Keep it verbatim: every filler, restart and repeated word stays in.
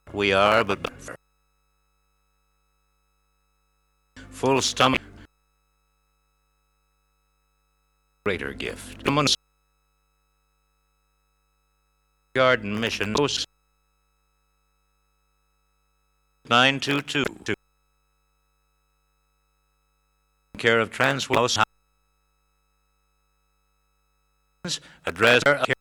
we are, but full stomach, greater gift. Garden Mission nine two two, care of Transworld House, address